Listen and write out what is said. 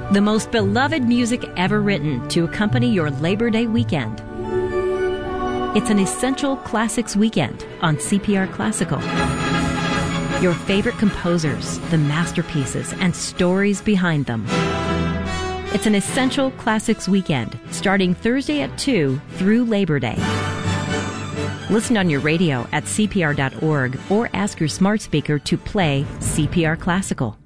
The most beloved music ever written to accompany your Labor Day weekend. It's an Essential Classics weekend on CPR Classical. Your favorite composers, the masterpieces, and stories behind them. It's an Essential Classics weekend starting Thursday at 2 through Labor Day. Listen on your radio at cpr.org or ask your smart speaker to play CPR Classical.